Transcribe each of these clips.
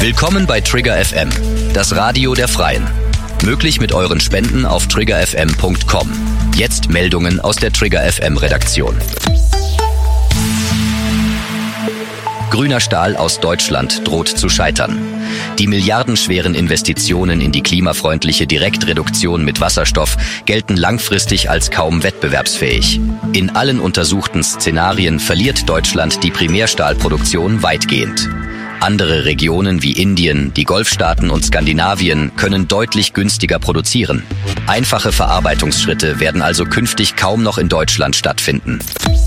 Willkommen bei Trigger FM, das Radio der Freien. Möglich mit euren Spenden auf triggerfm.com. Jetzt Meldungen aus der Trigger FM Redaktion. Grüner Stahl aus Deutschland droht zu scheitern. Die milliardenschweren Investitionen in die klimafreundliche Direktreduktion mit Wasserstoff gelten langfristig als kaum wettbewerbsfähig. In allen untersuchten Szenarien verliert Deutschland die Primärstahlproduktion weitgehend. Andere Regionen wie Indien, die Golfstaaten und Skandinavien können deutlich günstiger produzieren. Einfache Verarbeitungsschritte werden also künftig kaum noch in Deutschland stattfinden.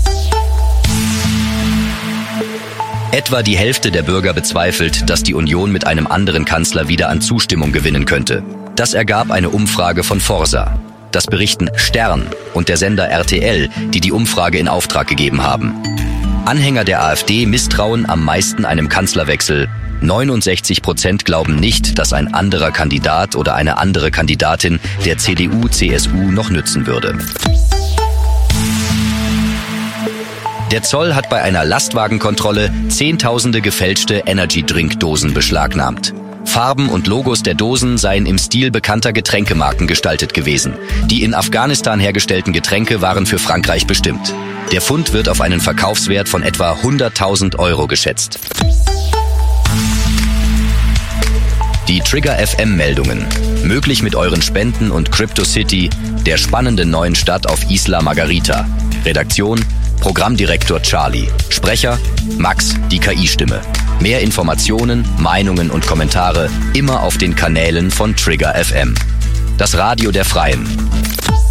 Etwa die Hälfte der Bürger bezweifelt, dass die Union mit einem anderen Kanzler wieder an Zustimmung gewinnen könnte. Das ergab eine Umfrage von Forsa. Das berichten Stern und der Sender RTL, die die Umfrage in Auftrag gegeben haben. Anhänger der AfD misstrauen am meisten einem Kanzlerwechsel. 69% glauben nicht, dass ein anderer Kandidat oder eine andere Kandidatin der CDU/CSU noch nützen würde. Der Zoll hat bei einer Lastwagenkontrolle Zehntausende gefälschte Energy-Drink-Dosen beschlagnahmt. Farben und Logos der Dosen seien im Stil bekannter Getränkemarken gestaltet gewesen. Die in Afghanistan hergestellten Getränke waren für Frankreich bestimmt. Der Fund wird auf einen Verkaufswert von etwa 100.000 € geschätzt. Die Trigger FM Meldungen. Möglich mit euren Spenden und CryptoCity, der spannenden neuen Stadt auf Isla Margarita. Redaktion: Programmdirektor Charlie. Sprecher: Max, die KI-Stimme. Mehr Informationen, Meinungen und Kommentare immer auf den Kanälen von Trigger FM. Das Radio der Freien.